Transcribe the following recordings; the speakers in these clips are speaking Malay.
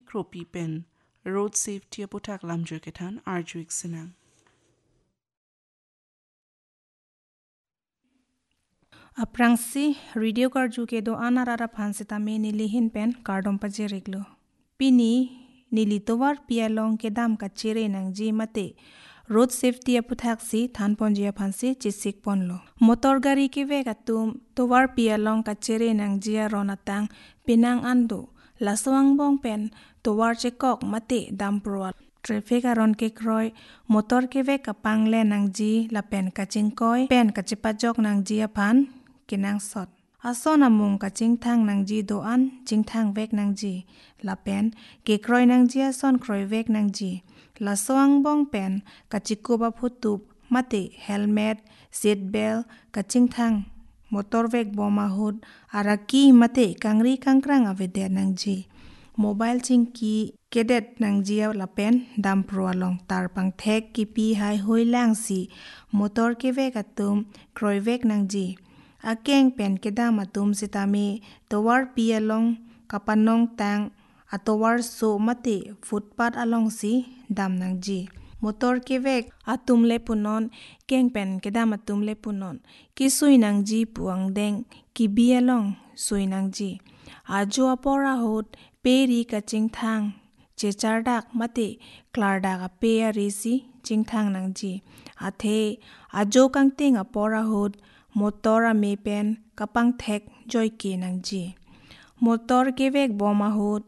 kropi pen road safety putak lamjur ketan arjuik senang. Aprangsi radio karju ke do anarara phansita me nilihin pen kardom pajereglo. Pini nilitowar pialong ke dam ka chere nangji mate road safety aputhak si thanponjia phansi chisik ponlo. Motor gari ke ve katum towar pialong ka chere nangjia ronatang pinang ando laswang bong pen towar chekok mate damproal. Traffic aron ke kroy motor ke ve kapang le nangji la pen kachingkoi pen kachipajok nangji aphan kinang sot. Ason amung ka chingthang nangji doan chingthang vek nangji la pen ke kroy nangji ason kroy vek nangji la soang bong pen ka chikuba phutup mate helmet seat belt ka chingthang motor vek boma hud araki mate kangri kangkrang avede nangji mobile chingki kedet nangji la pen dampro along tarpang thek ki pi hai hoi lang si motor ke vek atum kroy vek nangji akeng pen kedam atum sitame towar pi along kapanong tang atowar so mate footpath along si dam nangji motor ke vek atum le punon keng pen kedam atum le punon ki sui nangji puang deng ki bi along sui nangji ajo apora hot peri ka chingthang chechardak mate klardak a pe arisi chingthang nangji athe ajo kangting apora hot motor a me pen kapang thek joy ke nangji motor ke vek boma hot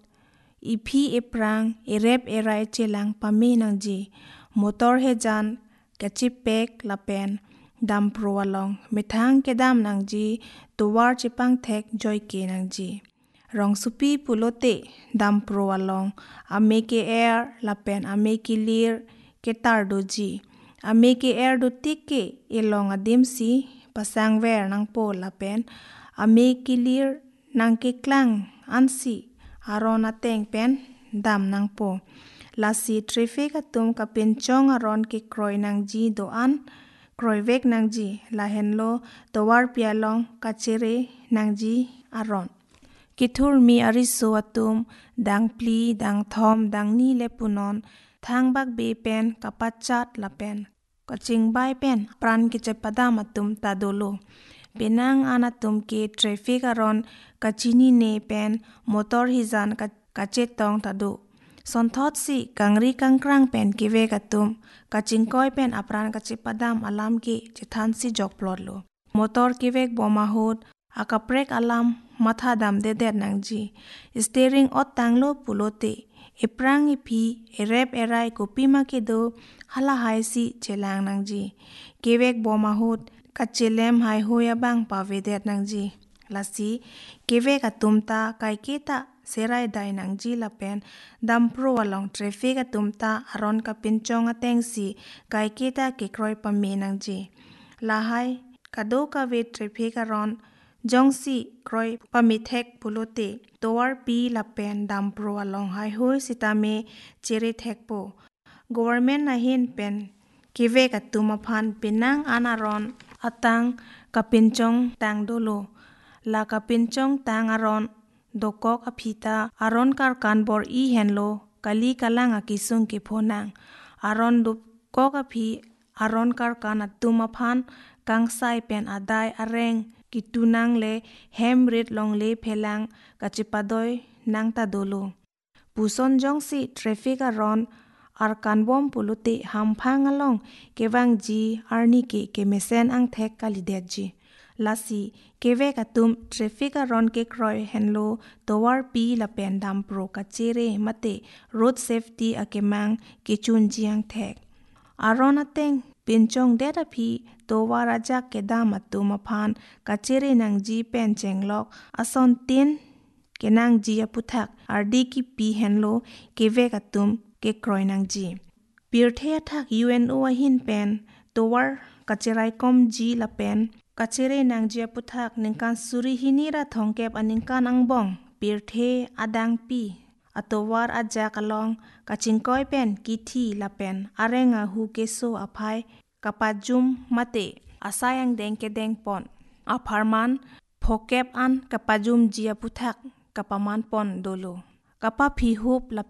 ipi eprang erep erai chelang pami nangji motor hejan kachipek lapen dampro along mithang kedam nangji towar chipang thek joy ke nangji rong supi pulote dampro along ameke air lapen ameki lir ketar doji ameke air do tikke elong adim si pasang ver nang po lapen ameki lir nang ke klang ansi aron ateng pen dam nang po lasi traffic atum kapin chong aron ke kroy nangji doan kroy vek nangji lahenlo towar pialong kachere nangji aron kithur mi ariso atum dang pli dang thom dang ni lepunon thangbak be pen kapachat lapen kaching bai pen pran ki chepadam atum tadolo benang anatum ke traffic aron kachini ne pen motor hijan kachetong tado sonthot si kangri kangkrang pen kive katum kachingkoi pen apran kachipadam alam ke chithan si jokplot lo motor kivek boma hot akaprek alam matha dam de der nangji steering ot tanglo pulote eprang ipi erep erai kopima ke do hala hai si chelang nangji kivek boma hot kachelem hai hoya bang paveder nangji lasi kivek atumta kaiketa serai dai nangji lapen dampro along traffic atumta aron kapinchong atengsi kaiketa ke kroy pame nangji lahai kado ka ve traffic aron jongsi kroy pamithek pulote towar pi lapen dampro along hai hoi sitame chere thekpo government na hin pen kivek atuma phan pinang anaron atang kapinchong tang dolo la kapinchong tang aron dokok aphita aron kar kanbor I henlo kali kalang akisung ke phonang aron dokok aphi aron kar kan atuma phan kangsai pen adai areng kitunang le hemrit long le phelang kachipadoi nang ta dolo puson jongsi traffic aron ar kanbom pulute hamphang along kewang ji arni ke mesen ang thek kalideji lasi kevek atum traffic aron ke kroy henlo towar pi lapen dampro kachere mate road safety akemang kichun jiang thek aron ateng pinchong deta phi towar ajak kedam atum aphan kachere nangji pen chenglok ason tin kenang ji aputhak ardi ki pi henlo kevek atum ke kroy nangji pirthe athak UNO ahin pen towar kacherai kom ji lapen kachere nangji aputhak ningkan suri hinira thongkep aningkan angbong pirthe adang pi atowar ajak along kachingkoi pen kithi lapen arenga hu keso aphai kapajum mate asayang dengke dengpon apharman phokep an kapajum ji aputhak kapaman pon dolo kapa phi hup